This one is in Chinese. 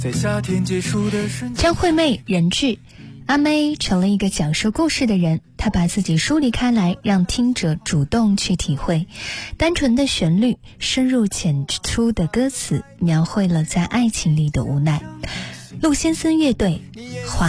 在夏天结束的瞬间。 张惠妹人质，阿妹成了一个讲述故事的人，她把自己梳理开来，让听者主动去体会。单纯的旋律，深入浅出的歌词，描绘了在爱情里的无奈。陆先森乐队，花。